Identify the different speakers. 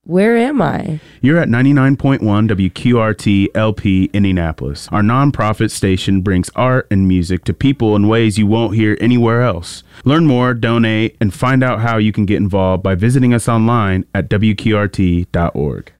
Speaker 1: Where am I?
Speaker 2: You're at 99.1 WQRT LP Indianapolis. Our nonprofit station brings art and music to people in ways you won't hear anywhere else. Learn more, donate, and find out how you can get involved by visiting us online at WQRT.org.